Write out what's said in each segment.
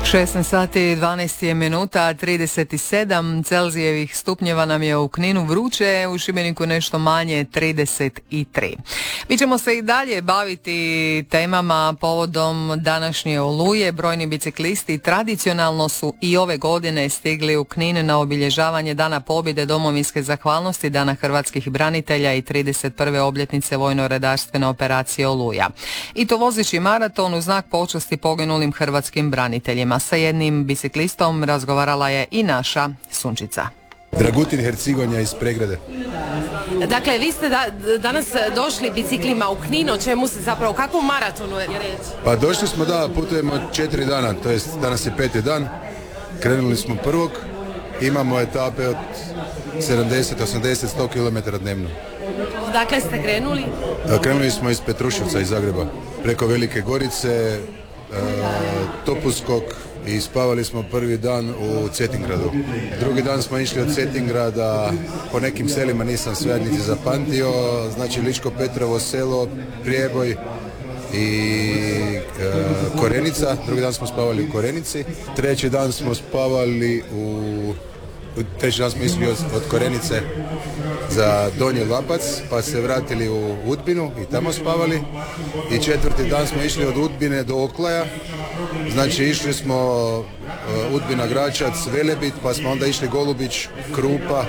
16 sati 12 je minuta, 37 Celzijevih stupnjeva nam je u Kninu vruće, u Šibeniku nešto manje, 33. Mi ćemo se i dalje baviti temama povodom današnje Oluje. Brojni biciklisti tradicionalno su i ove godine stigli u Knin na obilježavanje Dana pobjede, domovinske zahvalnosti, Dana hrvatskih branitelja i 31. obljetnice vojno-redarstvene operacije Oluja. I to vozeći maraton u znak počasti poginulim hrvatskim braniteljima. Sa jednim biciklistom razgovarala je i naša Sunčica. Dragutin Hercigonja iz Pregrade. Dakle, vi ste danas došli biciklima u Knin, o čemu se zapravo, kakvom maratonu je riječ? Pa došli smo, putujemo 4 dana, to jest danas je 5. dan. Krenuli smo prvog, imamo etape od 70, 80, 100 km dnevno. Dakle ste krenuli? Krenuli smo iz Petruševca, iz Zagreba, preko Velike Gorice, Topuskog i spavali smo prvi dan u Cetingradu. Drugi dan smo išli od Cetingrada, po nekim selima nisam sve niti zapamtio, znači Ličko Petrovo selo, Prijeboj i Korenica. Drugi dan smo spavali u Korenici. Treći dan smo spavali treći dan smo išli od Korenice za Donji Lapac, pa se vratili u Udbinu i tamo spavali. I četvrti dan smo išli od Udbine do Oklaja, znači išli smo Udbina, Gračac, Velebit, pa smo onda išli Golubić, Krupa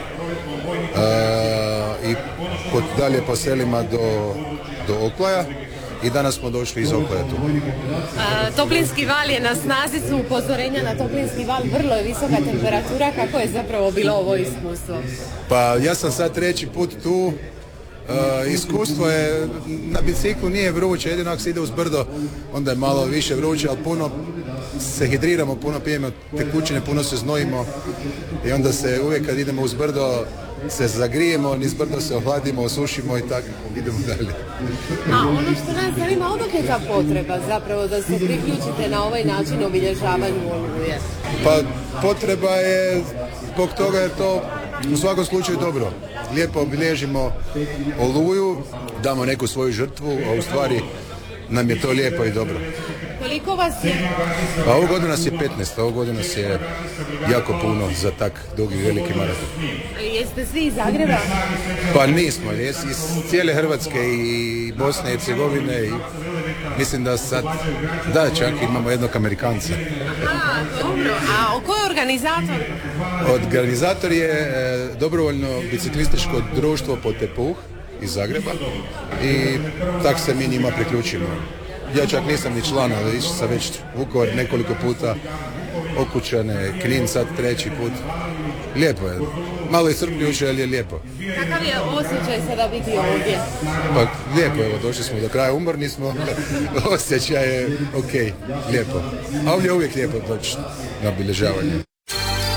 i dalje po selima do Oklaja. I danas smo došli iz Oklaja tu. Toplinski val je na snazi, su upozorenja na toplinski val, vrlo je visoka temperatura. Kako je zapravo bilo ovo iskustvo? Pa ja sam sad treći put tu. Iskustvo je, na biciklu nije vruće, jedino ako se ide uz brdo onda je malo više vruće, ali puno se hidriramo, puno pijemo tekućine, puno se znojimo i onda se uvijek kad idemo uz brdo se zagrijemo, niz brdo se ohladimo, osušimo i tako idemo dalje. A ono što nas zanima, odakle je ta potreba zapravo da se priključite na ovaj način obilježavanju Oluje? Pa potreba je zbog toga jer to u svakom slučaju dobro. Lijepo obilježimo Oluju, damo neku svoju žrtvu, a u stvari nam je to lijepo i dobro. Koliko vas je? Pa ovu godinu nas je 15, ovu godinu nas je jako puno za tak dugi veliki maraton. Jeste svi iz Zagreba? Pa nismo, iz cijele Hrvatske i Bosne i Hercegovine i mislim da sad, čak imamo jednog Amerikanca. Dobro, a ko je organizator? Organizator je dobrovoljno biciklističko društvo Potepuh iz Zagreba i tak se mi njima priključimo. Ja čak nisam ni član, ali išao sam već Vukovar nekoliko puta, Okučane, Knin sad treći put. Lijepo je. Malo iscrpljujuće, ali je lijepo. Kakav je osjećaj sada biti ovdje? Pa lijepo, evo, došli smo do kraja, umorni smo, osjećaj je ok, lijepo. A ovdje je uvijek lijepo doći na obilježavanje.